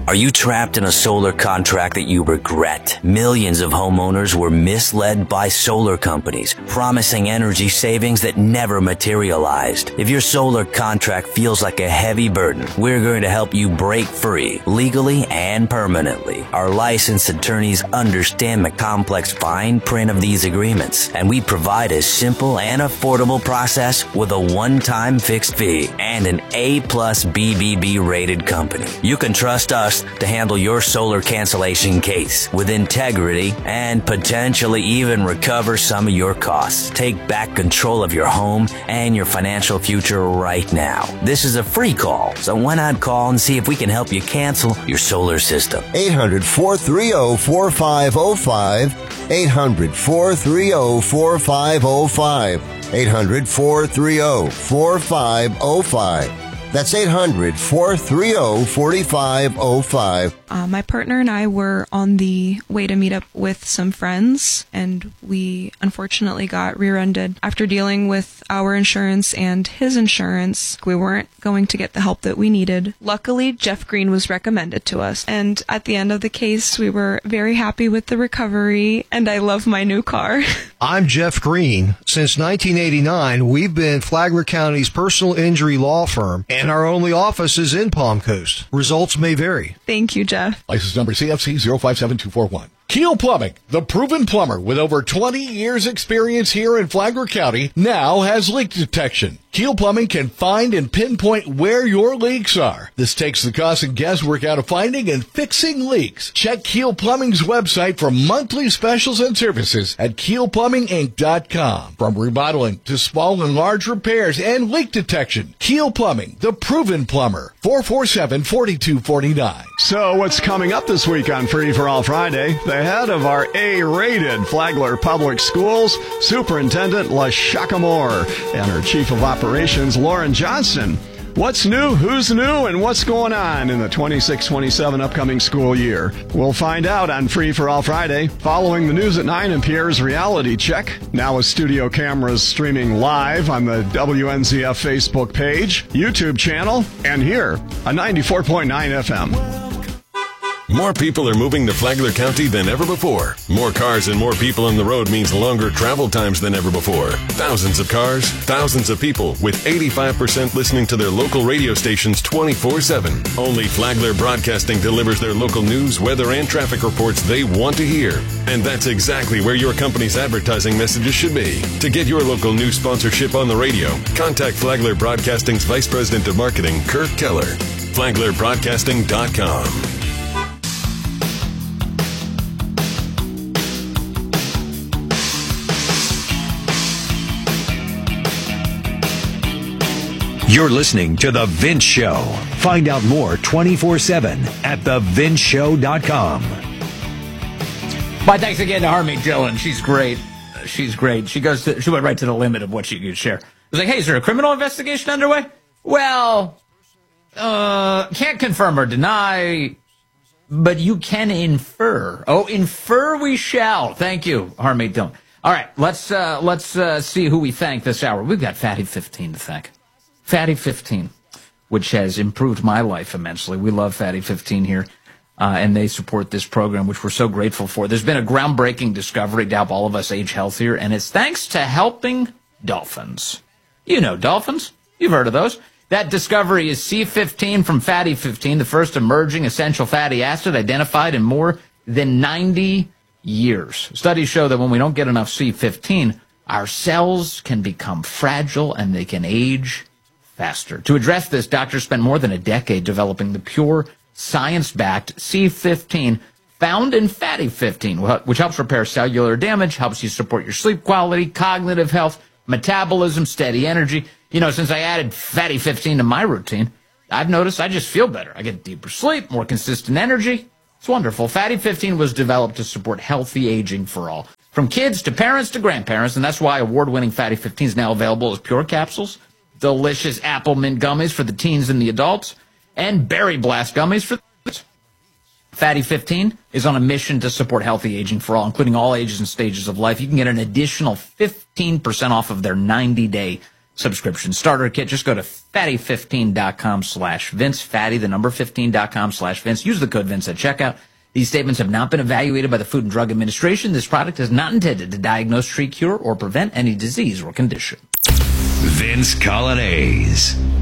Are you trapped in a solar contract that you regret? Millions of homeowners were misled by solar companies, promising energy savings that never materialized. If your solar contract feels like a heavy burden, we're going to help you break free, legally and permanently. Our licensed attorneys understand the complex fine print of these agreements, and we provide a simple and affordable process with a one-time fixed fee and an A+ BBB rated company. You can trust us to handle your solar cancellation case with integrity and potentially even recover some of your costs. Take back control of your home and your financial future right now. This is a free call, so why not call and see if we can help you cancel your solar system. 800-430-4505. 800-430-4505. 800-430-4505. That's 800-430-4505. My partner and I were on the way to meet up with some friends, and we unfortunately got rear-ended. After dealing with our insurance and his insurance, we weren't going to get the help that we needed. Luckily, Jeff Green was recommended to us, and at the end of the case, we were very happy with the recovery, and I love my new car. I'm Jeff Green. Since 1989, we've been Flagler County's personal injury law firm, and our only office is in Palm Coast. Results may vary. Thank you, Jeff. License number CFC 057241. Keel Plumbing, the proven plumber with over 20 years experience here in Flagler County, now has leak detection. Keel Plumbing can find and pinpoint where your leaks are. This takes the cost and guesswork out of finding and fixing leaks. Check Keel Plumbing's website for monthly specials and services at keelplumbinginc.com. From remodeling to small and large repairs and leak detection, Keel Plumbing, the proven plumber, 447-4249. So what's coming up this week on Free for All Friday? The head of our A-rated Flagler Public Schools, Superintendent LaShaka Moore, and her Chief of Operations, Lauren Johnson. What's new, who's new, and what's going on in the 26-27 upcoming school year? We'll find out on Free for All Friday, following the news at 9 and Pierre's Reality Check. Now with studio cameras streaming live on the WNZF Facebook page, YouTube channel, and here on 94.9 FM. More people are moving to Flagler County than ever before. More cars and more people on the road means longer travel times than ever before. Thousands of cars, thousands of people, with 85% listening to their local radio stations 24/7. Only Flagler Broadcasting delivers their local news, weather, and traffic reports they want to hear. And that's exactly where your company's advertising messages should be. To get your local news sponsorship on the radio, contact Flagler Broadcasting's Vice President of Marketing, Kurt Keller. FlaglerBroadcasting.com. You're listening to The Vince Show. Find out more 24/7 at thevinceshow.com. My thanks again to Harmony Dillon. She's great. She's great. She went right to the limit of what she could share. It was like, hey, is there a criminal investigation underway? Well, can't confirm or deny, but you can infer. Oh, infer we shall. Thank you, Harmony Dillon. All right, let's see who we thank this hour. We've got Fatty 15 to thank. Fatty 15, which has improved my life immensely. We love Fatty 15 here, and they support this program, which we're so grateful for. There's been a groundbreaking discovery to help all of us age healthier, and it's thanks to helping dolphins. You know dolphins. You've heard of those. That discovery is C15 from Fatty 15, the first emerging essential fatty acid identified in more than 90 years. Studies show that when we don't get enough C15, our cells can become fragile and they can age faster. To address this, doctors spent more than a decade developing the pure, science-backed C15 found in Fatty 15, which helps repair cellular damage, helps you support your sleep quality, cognitive health, metabolism, steady energy. You know, since I added Fatty 15 to my routine, I've noticed I just feel better. I get deeper sleep, more consistent energy. It's wonderful. Fatty 15 was developed to support healthy aging for all, from kids to parents to grandparents, and that's why award-winning Fatty 15 is now available as pure capsules, delicious apple mint gummies for the teens and the adults, and berry blast gummies for the kids. Fatty 15 is on a mission to support healthy aging for all, including all ages and stages of life. You can get an additional 15% off of their 90-day subscription starter kit. Just go to fatty15.com/Vince, fatty, the number 15.com/Vince. Use the code Vince at checkout. These statements have not been evaluated by the Food and Drug Administration. This product is not intended to diagnose, treat, cure, or prevent any disease or condition. Vince Coglianese.